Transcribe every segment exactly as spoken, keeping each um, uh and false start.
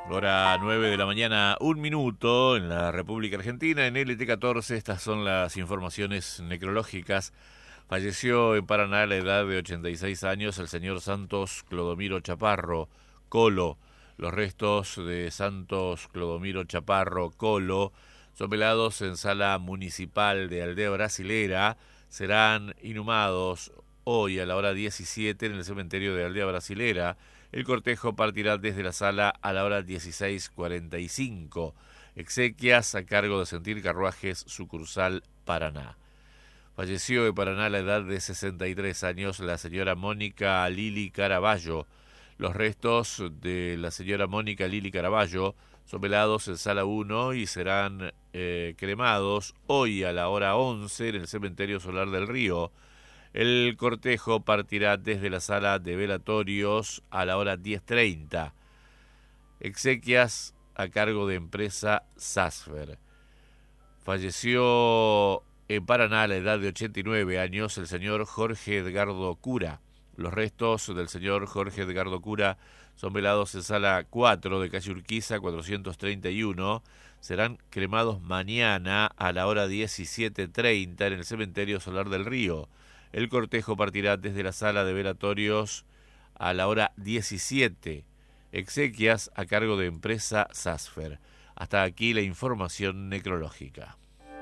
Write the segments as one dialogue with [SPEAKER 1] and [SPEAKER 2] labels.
[SPEAKER 1] Hora nueve de la mañana, un minuto en la República Argentina. En L T catorce, estas son las informaciones necrológicas. Falleció en Paraná a la edad de ochenta y seis años el señor Santos Clodomiro Chaparro, Colo. Los restos de Santos Clodomiro Chaparro, Colo, son velados en sala municipal de Aldea Brasilera. Serán inhumados hoy a la hora diecisiete en el cementerio de Aldea Brasilera. El cortejo partirá desde la sala a la hora dieciséis cuarenta y cinco. Exequias a cargo de Sentir Carruajes, sucursal Paraná. Falleció en Paraná a la edad de sesenta y tres años la señora Mónica Lili Caraballo. Los restos de la señora Mónica Lili Caraballo son velados en sala uno y serán eh, cremados hoy a la hora once en el cementerio Solar del Río. El cortejo partirá desde la sala de velatorios a la hora diez treinta. Exequias a cargo de empresa Sasfer. Falleció en Paraná a la edad de ochenta y nueve años el señor Jorge Edgardo Cura. Los restos del señor Jorge Edgardo Cura son velados en sala cuatro de calle Urquiza cuatrocientos treinta y uno. Serán cremados mañana a la hora diecisiete treinta en el cementerio Solar del Río. El cortejo partirá desde la sala de velatorios a la hora diecisiete. Exequias a cargo de empresa Sasfer. Hasta aquí la información necrológica.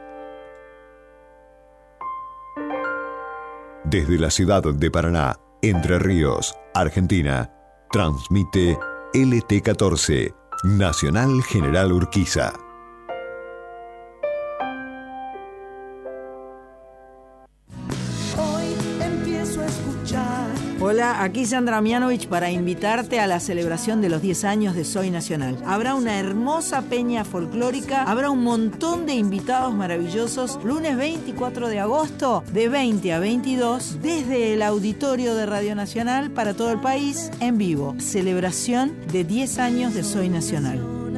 [SPEAKER 2] Desde la ciudad de Paraná, Entre Ríos, Argentina, transmite L T catorce, Nacional General Urquiza.
[SPEAKER 3] Hola, aquí Sandra Mianovich para invitarte a la celebración de los diez años de Soy Nacional. Habrá una hermosa peña folclórica, habrá un montón de invitados maravillosos. Lunes veinticuatro de agosto, de veinte a veintidós, desde el auditorio de Radio Nacional para todo el país, en vivo. Celebración de diez años de Soy Nacional.